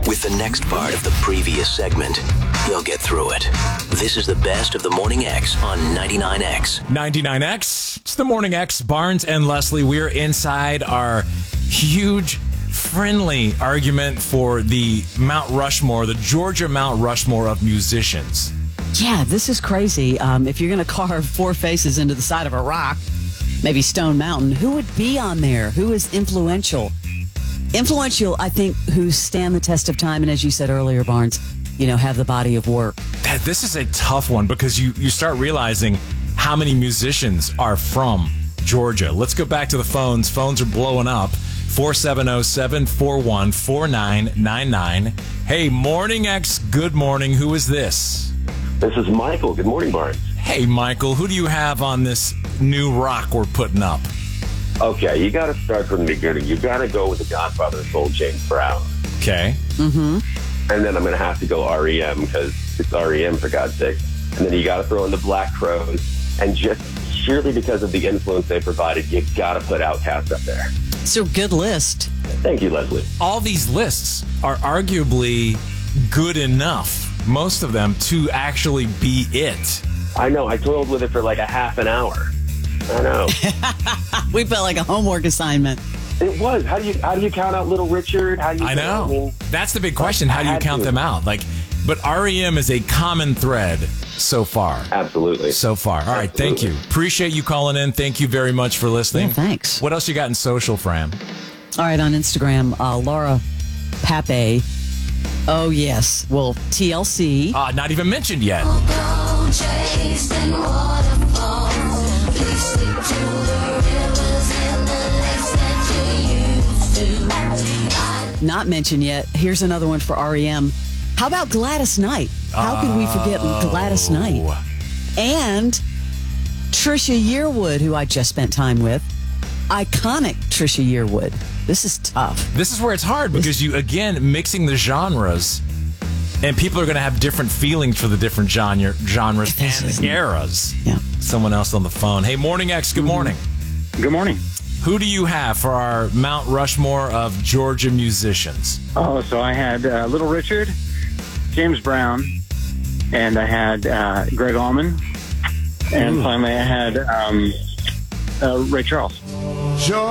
With the next part of the previous segment, you'll get through it. This is the best of the Morning X on 99X. 99X. It's the Morning X. Barnes and Leslie. We're inside our huge, friendly argument for the Mount Rushmore, the Georgia Mount Rushmore of musicians. Yeah, this is crazy. If you're going to carve four faces into the side of a rock, maybe Stone Mountain, who would be on there? Who is influential? Influential, I think, who stand the test of time, and as you said earlier, Barnes, have the body of work. This is a tough one because you start realizing how many musicians are from Georgia. Let's go back to the phones. Phones are blowing up. 470-741-4999. Hey, Morning X, good morning. Who is this? This is Michael. Good morning, Barnes. Hey, Michael, who do you have on this new rock we're putting up? Okay, you got to start from the beginning. You got to go with the Godfather of Soul, James Brown. Okay. Mm-hmm. And then I'm going to have to go REM because it's REM, for God's sake. And then you got to throw in the Black Crowes. And just surely because of the influence they provided, you got to put Outkast up there. So good list. Thank you, Leslie. All these lists are arguably good enough, most of them, to actually be it. I know. I toiled with it for like a half an hour. I know. We felt like a homework assignment. It was. How do you count out Little Richard? How do you? I know. That's the big question. How do you count them out? But REM is a common thread so far. Absolutely. So far. All right. Thank you. Appreciate you calling in. Thank you very much for listening. Yeah, thanks. What else you got in social, Fran? All right, on Instagram, Laura Pape. Oh, yes. Well, TLC. Not even mentioned yet. Not mentioned yet. Here's another one for REM. How about Gladys Knight? How could we forget Gladys Knight? And Trisha Yearwood, who I just spent time with. Iconic Trisha Yearwood. This is tough. This is where it's hard because you, again, mixing the genres, and people are going to have different feelings for the different genres and eras. Yeah. Someone else on the phone. Hey, Morning X, good morning. Good morning. Who do you have for our Mount Rushmore of Georgia musicians? Oh, so I had Little Richard, James Brown, and I had Greg Allman, and finally I had Ray Charles.